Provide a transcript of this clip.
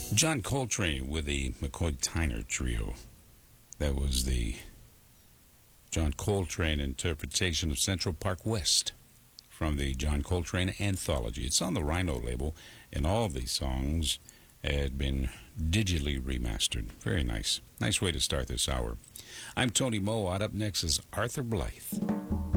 John Coltrane with the McCoy Tyner Trio. That was the John Coltrane interpretation of Central Park West from the John Coltrane Anthology. It's on the Rhino label, and all these songs had been digitally remastered. Very nice. Nice way to start this hour. I'm Tony Mowat. Up next is Arthur Blythe.